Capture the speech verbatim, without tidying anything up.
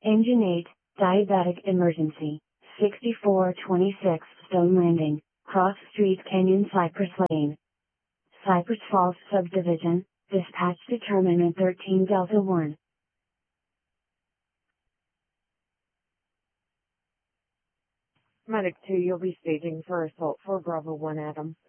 Engine eight, diabetic emergency, sixty-four twenty-six Stone Landing, Cross Street Canyon Cypress Lane. Cypress Falls Subdivision, dispatch to Terminal thirteen Delta one. Medic two, you'll be staging for assault for Bravo one Adam.